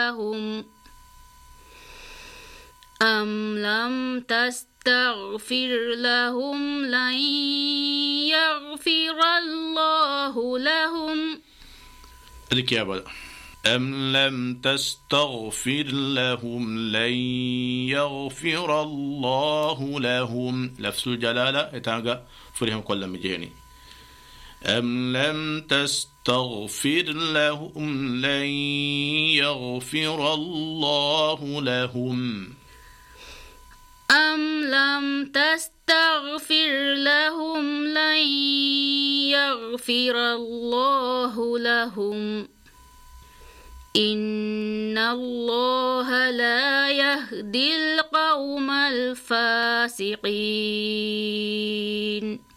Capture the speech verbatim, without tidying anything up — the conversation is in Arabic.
لهم أم لم تستغفر لهم لن يغفر الله لهم. أديك يا بلا أم لم تستغفر لهم لن يغفر الله لهم. لفظ الجلالة اتاقى فرهم كل مجيني. أم لم تستغفر لهم لن يغفر الله لهم. أم لم تستغفر لهم لن يغفر الله لهم إن الله لا يهدي القوم الفاسقين.